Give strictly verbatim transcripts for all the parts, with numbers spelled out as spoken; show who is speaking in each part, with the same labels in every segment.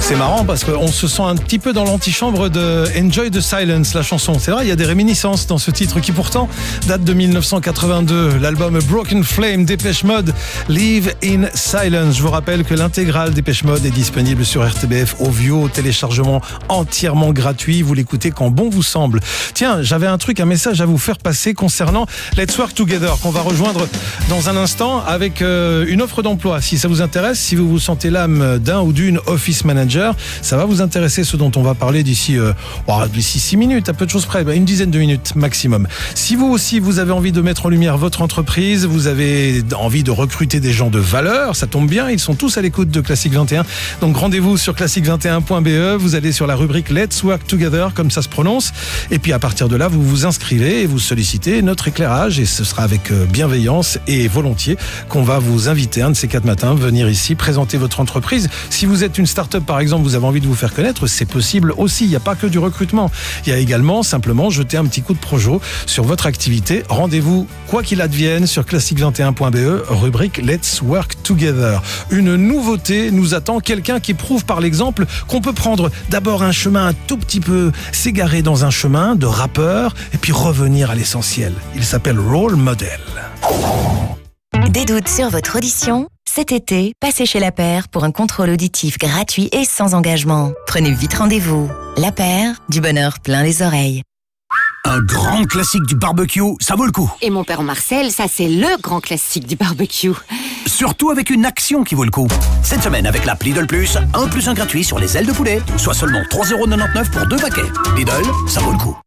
Speaker 1: C'est marrant parce qu'on se sent un petit peu dans l'antichambre de Enjoy the Silence, la chanson. C'est vrai, il y a des réminiscences dans ce titre qui pourtant date de mille neuf cent quatre-vingt-deux. L'album Broken Flame, Dépêche Mode, Live in Silence. Je vous rappelle que l'intégrale Dépêche Mode est disponible sur R T B F Audio, téléchargement entièrement gratuit. Vous l'écoutez quand bon vous semble. Tiens, j'avais un truc, un message à vous faire passer concernant Let's Work Together, qu'on va rejoindre dans un instant avec euh, une offre d'emploi. Si ça vous intéresse, si vous vous sentez l'âme d'un ou d'une office manager, ça va vous intéresser, ce dont on va parler d'ici euh, oh, d'ici six minutes, à peu de choses près, une dizaine de minutes maximum. Si vous aussi, vous avez envie de mettre en lumière votre entreprise, vous avez envie de recruter des gens de valeur, ça tombe bien, ils sont tous à l'écoute de Classic vingt et un. Donc rendez-vous sur classic vingt et un point b e, vous allez sur la rubrique Let's Work Together, comme ça se prononce, et puis à partir de là, vous vous inscrivez et vous sollicitez notre éclairage, et ce sera avec bienveillance et volontiers qu'on va vous inviter un de ces quatre matins, venir ici, présenter votre entreprise. Si vous êtes une start-up par exemple, vous avez envie de vous faire connaître, c'est possible aussi. Il n'y a pas que du recrutement. Il y a également simplement jeter un petit coup de projo sur votre activité. Rendez-vous, quoi qu'il advienne, sur classic vingt et un point b e, rubrique Let's Work Together. Une nouveauté nous attend, quelqu'un qui prouve par l'exemple qu'on peut prendre d'abord un chemin un tout petit peu, s'égarer dans un chemin de rappeur et puis revenir à l'essentiel. Il s'appelle Role Model.
Speaker 2: Des doutes sur votre audition ? Cet été, passez chez La Paire pour un contrôle auditif gratuit et sans engagement. Prenez vite rendez-vous. La Paire, du bonheur plein les oreilles.
Speaker 3: Un grand classique du barbecue, ça vaut le coup.
Speaker 4: Et mon père Marcel, ça c'est le grand classique du barbecue.
Speaker 3: Surtout avec une action qui vaut le coup. Cette semaine, avec l'app Lidl Plus, un plus un gratuit sur les ailes de poulet, soit seulement trois euros quatre-vingt-dix-neuf pour deux paquets. Lidl, ça vaut le coup.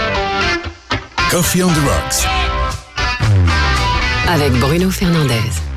Speaker 5: Coffee on the Rocks.
Speaker 4: Avec Bruno Fernandez.